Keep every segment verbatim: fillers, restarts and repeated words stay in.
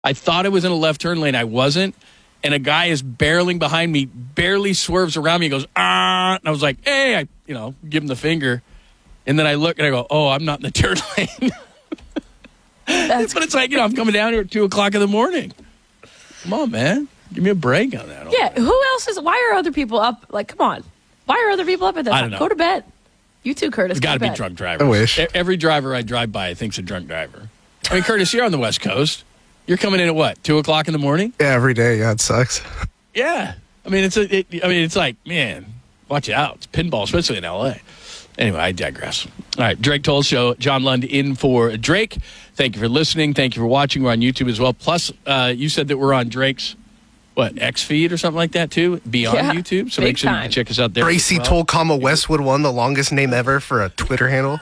I thought I was in a left turn lane. I wasn't. And a guy is barreling behind me, barely swerves around me and goes, ah. And I was like, hey, I, you know, give him the finger. And then I look and I go, oh, I'm not in the turn lane. That's but it's like, you know, I'm coming down here at two o'clock in the morning. Come on, man. Give me a break on that. Yeah, who else is, why are other people up? Like, come on. Why are other people up at that I time? don't know. Go to bed. You too, Curtis. It's go got to be bed. drunk drivers. I wish. E- Every driver I drive by, I think's a drunk driver. I mean, Curtis, you're on the West Coast. You're coming in at what, two o'clock in the morning? Yeah, every day. Yeah, it sucks. Yeah. I mean, it's a, it, I mean, it's like, man, watch out. It's pinball, especially in L A. Anyway, I digress. All right, Drake Toll Show. John Lund in for Drake. Thank you for listening. Thank you for watching. We're on YouTube as well. Plus, uh, you said that we're on Drake's, what, X feed or something like that, too? Beyond Yeah, YouTube? So big make sure you time. can check us out there. Tracy as well. Toll, comma Westwood One, the longest name ever for a Twitter handle.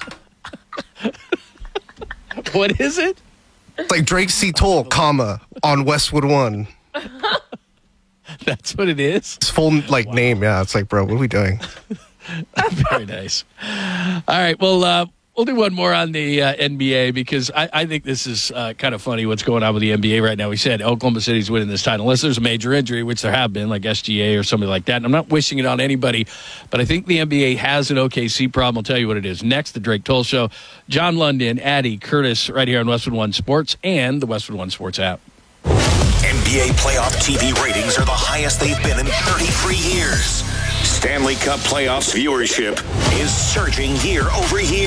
What is it? It's like Drake C. Toll, comma on Westwood One. That's what it is? His full like name. Yeah, it's like, bro, what are we doing? Very nice. All right, well, uh, we'll do one more on the uh, N B A because I, I think this is uh, kind of funny what's going on with the N B A right now. We said Oklahoma City's winning this title unless there's a major injury, which there have been, like S G A or somebody like that. And I'm not wishing it on anybody, but I think the N B A has an O K C problem. I'll tell you what it is. Next, the Drake Toll Show. John London, Addy, Curtis, right here on Westwood One Sports and the Westwood One Sports app. N B A playoff T V ratings are the highest they've been in thirty-three years. Stanley Cup playoffs viewership is surging year over year.